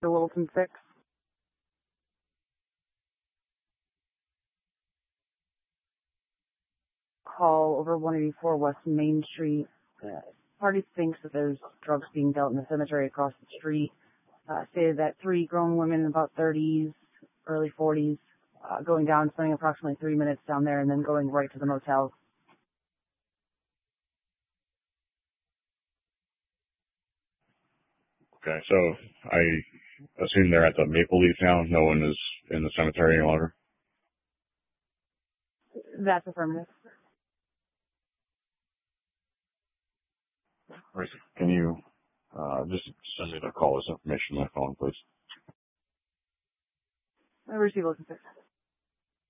to Wilson 6. Call over 184 West Main Street. Party thinks that there's drugs being dealt in the cemetery across the street. Stated that 3 grown women in about 30s, early 40s, going down, spending approximately 3 minutes down there, and then going right to the motel. Okay, so I assume they're at the Maple Leaf now. No one is in the cemetery any longer. That's affirmative. Right. Can you just send me the call this information on my phone, please? I receive Wilson 6.